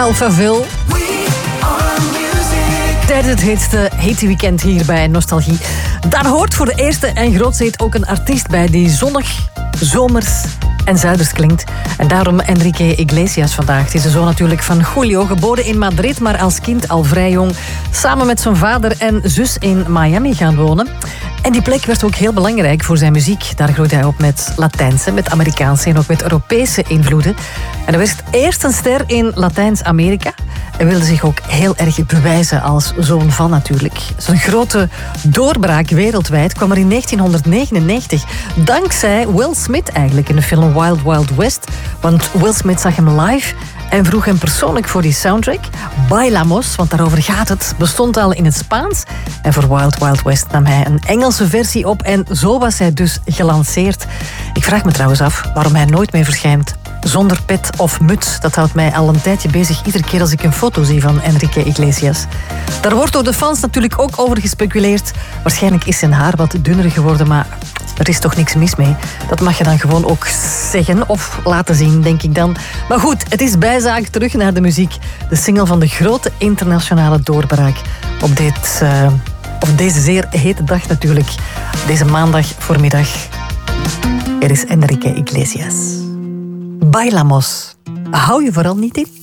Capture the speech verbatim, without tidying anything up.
Alphaville. Tijdens het heetste hete weekend hier bij Nostalgie. Daar hoort voor de eerste en grootste hit ook een artiest bij die zonnig, zomers en zuiders klinkt. En daarom Enrique Iglesias vandaag. Het is de zoon natuurlijk van Julio, geboren in Madrid, maar als kind al vrij jong samen met zijn vader en zus in Miami gaan wonen. En die plek werd ook heel belangrijk voor zijn muziek. Daar groeide hij op met Latijnse, met Amerikaanse en ook met Europese invloeden. En hij werd eerst een ster in Latijns-Amerika. Hij wilde zich ook heel erg bewijzen als zoon van natuurlijk. Zijn grote doorbraak wereldwijd kwam er in negentienhonderdnegenennegentig. Dankzij Will Smith eigenlijk in de film Wild Wild West. Want Will Smith zag hem live en vroeg hem persoonlijk voor die soundtrack. Bailamos, want daarover gaat het, bestond al in het Spaans. En voor Wild Wild West nam hij een Engelse versie op. En zo was hij dus gelanceerd. Ik vraag me trouwens af waarom hij nooit meer verschijnt zonder pet of muts. Dat houdt mij al een tijdje bezig, iedere keer als ik een foto zie van Enrique Iglesias. Daar wordt door de fans natuurlijk ook over gespeculeerd. Waarschijnlijk is zijn haar wat dunner geworden, maar er is toch niks mis mee. Dat mag je dan gewoon ook zeggen of laten zien, denk ik dan. Maar goed, het is bijzaak. Terug naar de muziek. De single van de grote internationale doorbraak op, dit, uh, op deze zeer hete dag natuurlijk. Deze maandag voormiddag. Er is Enrique Iglesias. Bailamos. Hou je vooral niet in?